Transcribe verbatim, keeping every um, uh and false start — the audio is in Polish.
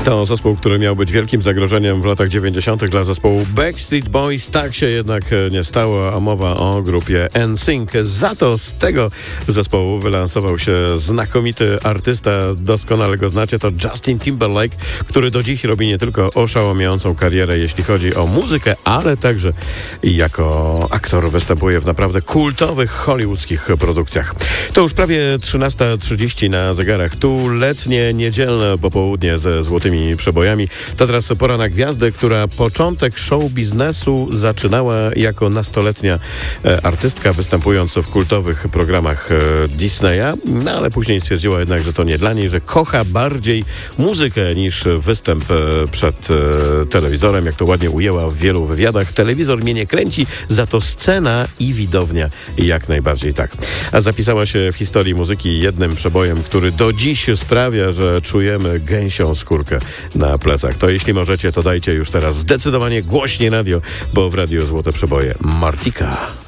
To zespół, który miał być wielkim zagrożeniem w latach dziewięćdziesiątych dla zespołu Backstreet Boys. Tak się jednak nie stało, a mowa o grupie N Sync. Za to z tego zespołu wylansował się znakomity artysta, doskonale go znacie, to Justin Timberlake, który do dziś robi nie tylko oszałamiającą karierę, jeśli chodzi o muzykę, ale także jako aktor występuje w naprawdę kultowych hollywoodzkich produkcjach. To już prawie trzynasta trzydzieści na zegarach. Tu letnie, niedzielne popołudnie ze złotymi przebojami. To teraz pora na gwiazdę, która początek show biznesu zaczynała jako nastoletnia e, artystka, występując w kultowych programach e, Disneya, no ale później stwierdziła jednak, że to nie dla niej, że kocha bardziej muzykę niż występ e, przed e, telewizorem, jak to ładnie ujęła w wielu wywiadach. Telewizor mnie nie kręci, za to scena i widownia jak najbardziej tak. A zapisała się w historii muzyki jednym przebojem, który do dziś sprawia, że czujemy gęsią skórkę na plecach. To jeśli możecie, to dajcie już teraz zdecydowanie głośniej radio, bo w Radiu Złote Przeboje Martika.